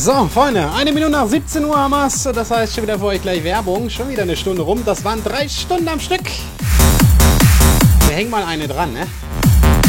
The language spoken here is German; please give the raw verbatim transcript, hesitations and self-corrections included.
So, Freunde, eine Minute nach siebzehn Uhr haben wir's. Das heißt, schon wieder für euch gleich Werbung. Schon wieder eine Stunde rum. Das waren drei Stunden am Stück. Wir hängen mal eine dran, ne?